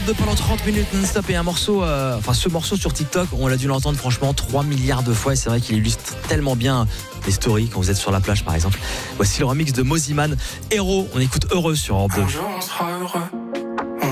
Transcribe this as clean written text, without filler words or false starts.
2 pendant 30 minutes non-stop et un morceau, ce morceau sur TikTok, on l'a dû l'entendre franchement 3 milliards de fois et c'est vrai qu'il illustre tellement bien les stories quand vous êtes sur la plage par exemple. Voici le remix de Mosiman, Héros, on écoute Heureux sur Europe 2. Un jour on sera heureux.